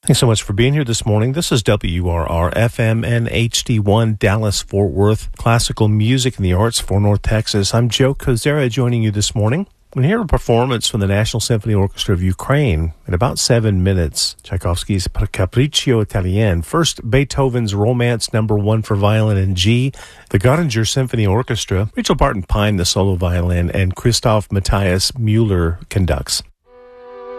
Thanks so much for being here this morning. This is WRR FM and HD1 Dallas Fort Worth, classical music and the arts for North Texas. I'm Joe Kozera joining you this morning. We're going to hear a performance from the National Symphony Orchestra of Ukraine in about 7 minutes. Tchaikovsky's Capriccio Italien. First, Beethoven's Romance No. 1 for violin in G. The Göttinger Symphony Orchestra. Rachel Barton Pine, the solo violin, and Christoph Matthias Müller conducts.